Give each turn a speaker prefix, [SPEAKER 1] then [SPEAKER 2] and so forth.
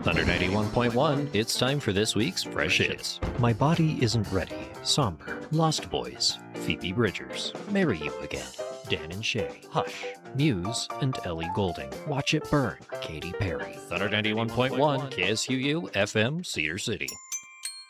[SPEAKER 1] Thunder 91.1, it's time for this week's Fresh Hits. My Body Isn't Ready, Somber, Lost Boys, Phoebe Bridgers, Marry You Again, Dan and Shay, Hush, Muse, and Ellie Goulding, Watch It Burn, Katy Perry. Thunder 91.1, KSUU, FM, Cedar City.